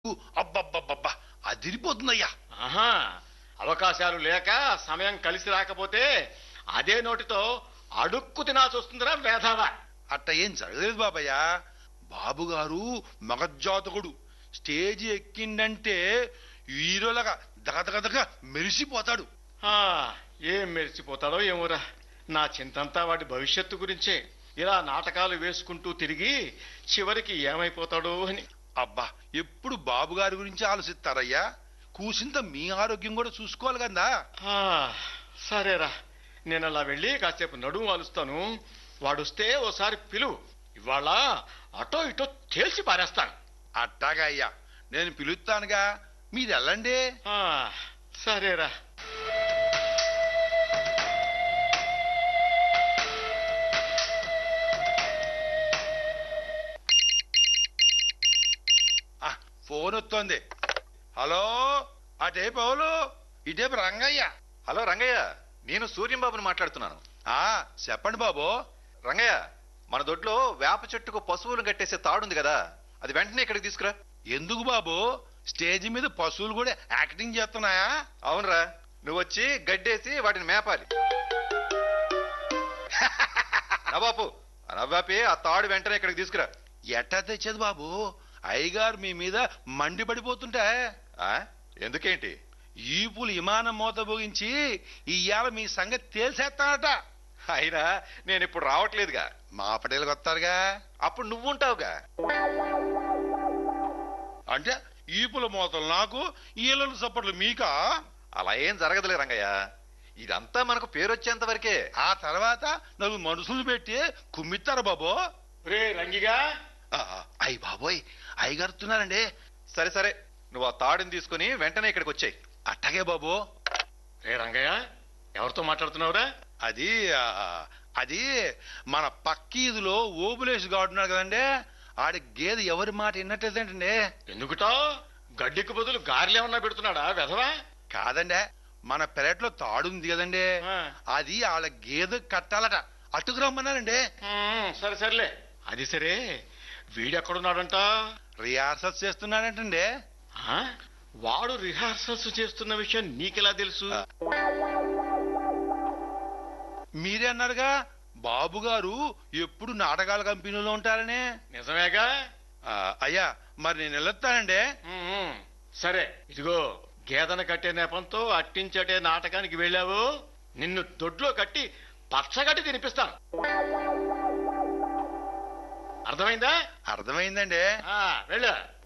అబ్బబ్బబ్బబ్బా అదిరిపోతుందయ్యా. ఆహా, అవకాశాలు లేక సమయం కలిసి రాకపోతే అదే నోటితో అడుక్కు తినాల్సి వస్తుందిరా వేధవా. అట్ట ఏం జరగలేదు బాబయ్య. బాబుగారు మగజాతకుడు. స్టేజి ఎక్కిండంటే హీరోలాగా దగదగదగ మెరిసిపోతాడు. ఆ, ఏం మెరిసిపోతాడో ఏమోరా. నా చింతంతా వాడి భవిష్యత్తు గురించే. ఇలా నాటకాలు వేసుకుంటూ తిరిగి చివరికి ఏమైపోతాడో అని. అబ్బా, ఎప్పుడు బాబుగారి గురించి ఆలోచిస్తారయ్యా. కూసింత మీ ఆరోగ్యం కూడా చూసుకోవాలి కదా. ఆ, సరేరా, నేను అలా వెళ్ళి కాసేపు నడుము వాలుస్తాను. వాడొస్తే ఓసారి పిలువు. ఇవాళ అటో ఇటో తేల్చి పారేస్తాను. అట్టాగా అయ్యా, నేను పిలుస్తానుగా, మీరు వెళ్ళండి. ఆ, సరేరా. ఫోన్ వస్తోంది. హలో, అటే పౌలు, ఇటేపు రంగయ్య. హలో రంగయ్య, నేను సూర్యంబాబుని మాట్లాడుతున్నాను. చెప్పండి బాబు. రంగయ్య, మన దొడ్లో వేప చెట్టుకు పశువులు కట్టేసే తాడుంది కదా, అది వెంటనే ఇక్కడికి తీసుకురా. ఎందుకు బాబు? స్టేజి మీద పశువులు కూడా యాక్టింగ్ చేస్తున్నాయా? అవునరా, నువ్వు వచ్చి గడ్డేసి వాటిని మేపాలి. నవాపు నవ్వాపి ఆ తాడు వెంటనే ఇక్కడికి తీసుకురా. ఎట్టా తెచ్చేది బాబు? అయ్యగారు మీ మీద మండిపడిపోతుంటే. ఎందుకేంటి? ఈపులు విమానం మోత భోగించి ఇవాళ మీ సంగతి తేల్చేస్తానట. అయినా నేను ఇప్పుడు రావట్లేదుగా. మా పటేలకు వస్తారుగా. అప్పుడు నువ్వుంటావుగా. అంటే ఈపుల మోతలు నాకు, ఈలలు సప్పట్లు మీకా? అలా ఏం జరగదులే రంగయ్య, ఇదంతా మనకు పేరొచ్చేంత వరకే. ఆ తర్వాత నలుగురు మనుషులు పెట్టి కుమ్మిస్తారు బాబు. రే రంగిగా. అయ్యి బాబోయ్, అయ్యగారుతున్నారండి. సరే సరే, నువ్వు ఆ తాడుని తీసుకుని వెంటనే ఇక్కడికి వచ్చాయి. అట్టగే బాబు. రే రంగయ్య, ఎవరితో మాట్లాడుతున్నావురా? అది అది మన పక్కీదులో ఓబులేష్ గాడున్నాడు కదండి, ఆడి గేదె ఎవరి మాట విన్నట్టేదంటండి. ఎందుకుటో గడ్డికి బదులు గారెలేమన్నా పెడుతున్నాడా వెధవా? కాదండి, మన పెరట్లో తాడుంది కదండి, అది వాళ్ళ గేదె కట్టాలట. అటుకు రమ్మన్నారండి. సరే సర్లే, అది సరే. వీడెక్కడున్నాడంట? రిహార్సల్స్ చేస్తున్నాడంటండి. వాడు రిహార్సల్స్ చేస్తున్న విషయం నీకెలా తెలుసు? మీరే అన్నారుగా బాబు గారు ఎప్పుడు నాటకాల కంపెనీలో ఉంటారని. నిజమేగా? అయ్యా, మరి నేను వెళ్ళొస్తానండి. సరే, ఇదిగో గేదెను కట్టే నెపంతో అట్టించటే నాటకానికి వెళ్ళావు, నిన్ను దొడ్లో కట్టి పచ్చగట్టి తినిపిస్తాను. అర్థమైందా? అర్థమైందండి. వెళ్ళు.